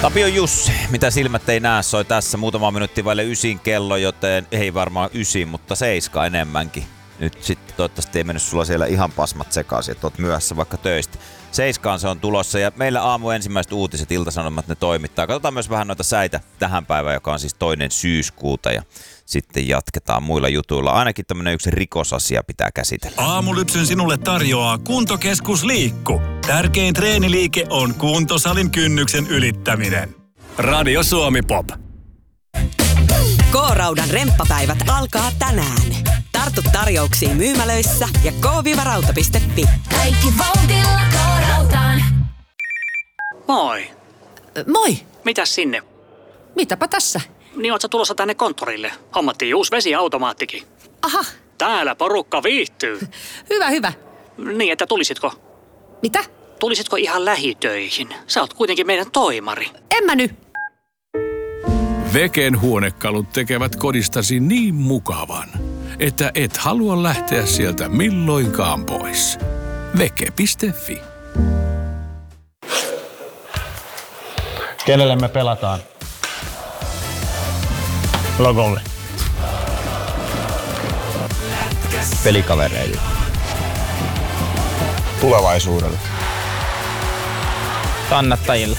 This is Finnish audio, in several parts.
Tapio Jussi, mitä silmät ei näe, soi tässä muutama minuutti vaille 9 kello, joten ei varmaan 9, mutta 7 enemmänkin. Nyt sitten toivottavasti ei mennyt sulla siellä ihan pasmat sekaisin, että oot myöhässä vaikka töistä. 7 se on tulossa ja meillä aamu ensimmäiset uutiset, Ilta-Sanomat ne toimittaa. Katsotaan myös vähän noita säitä tähän päivään, joka on siis 2. syyskuuta ja sitten jatketaan muilla jutuilla. Ainakin tämmönen yksi rikosasia pitää käsitellä. Aamulypsyn sinulle tarjoaa Kuntokeskus Liikku. Tärkein treeniliike on kuntosalin kynnyksen ylittäminen. Radio Suomi Pop. K-Raudan remppapäivät alkaa tänään. Tartu tarjouksiin myymälöissä ja k-rauta.fi. Kaikki vauhdilla K-Rautaan. Moi. Moi! Mitäs sinne? Mitäpä tässä? Niin oot sä tulossa tänne konttorille? Hommattiin uusi vesiautomaattikin. Aha, Täällä porukka viihtyy. hyvä. Niin, että tulisitko? Mitä? Tulisitko ihan lähitöihin? Sä oot kuitenkin meidän toimari. En mä nyt. Veken huonekalut tekevät kodistasi niin mukavan, että et halua lähteä sieltä milloinkaan pois. Veke.fi. Kenelle me pelataan? Logolle. Pelikavereille. Tulevaisuudelle. Kannattajille.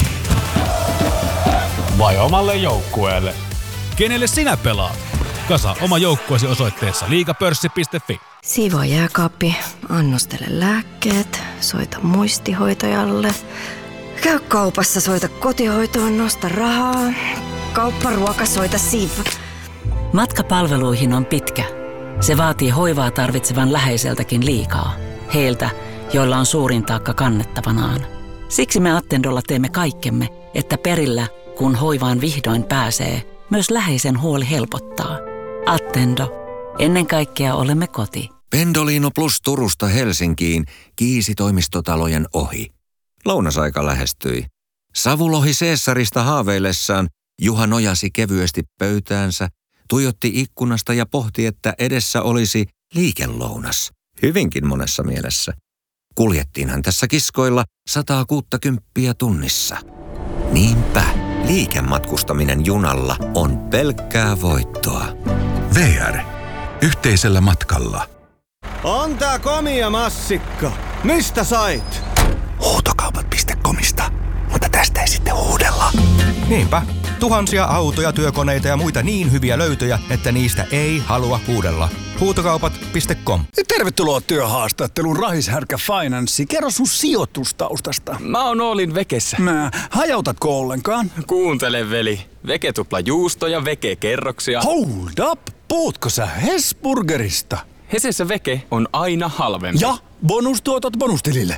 Vai omalle joukkueelle? Kenelle sinä pelaat? Kasa oma joukkueesi osoitteessa liigapörssi.fi. Siivoo jääkaappi, annostele lääkkeet, soita muistihoitajalle. Käy kaupassa, soita kotihoitoon, nosta rahaa. Kaupparuoka, soita Siv. Matka palveluihin on pitkä. Se vaatii hoivaa tarvitsevan läheiseltäkin liikaa. Heiltä, joilla on suurin taakka kannettavanaan. Siksi me Attendolla teemme kaikkemme, että perillä, kun hoivaan vihdoin pääsee, myös läheisen huoli helpottaa. Attendo. Ennen kaikkea olemme koti. Pendolino Plus Turusta Helsinkiin kiisi toimistotalojen ohi. Lounasaika lähestyi. Savulohi Caesarista haaveillessaan Juha nojasi kevyesti pöytäänsä, tuijotti ikkunasta ja pohti, että edessä olisi liikelounas. Hyvinkin monessa mielessä. Kuljettiinhan tässä kiskoilla 160 tunnissa. Niinpä, liikematkustaminen junalla on pelkkää voittoa. VR. Yhteisellä matkalla. On tää komia massikka. Mistä sait? Huutokaupat.comista. Mutta tästä ei sitten huudella. Niinpä. Tuhansia autoja, työkoneita ja muita niin hyviä löytöjä, että niistä ei halua huudella. Huutokaupat.com. Tervetuloa työhaastatteluun Rahishärkä Finance. Kerro sun sijoitustaustasta. Mä oon Oolin Vekessä. Hajautatko ollenkaan? Kuuntele veli. Veke tupla juusto ja Veke kerroksia. Hold up! Puhutko sä Hesburgerista? Hesessä Veke on aina halvempi. Ja bonustuotot bonustilille.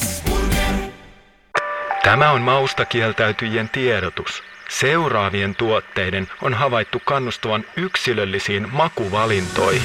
Tämä on mausta kieltäytyjien tiedotus. Seuraavien tuotteiden on havaittu kannustavan yksilöllisiin makuvalintoihin.